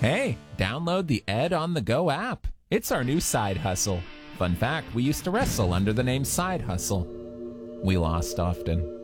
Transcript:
Hey, download the Ed on the Go app. It's our new side hustle. Fun fact, we used to wrestle under the name Side Hustle. We lost often.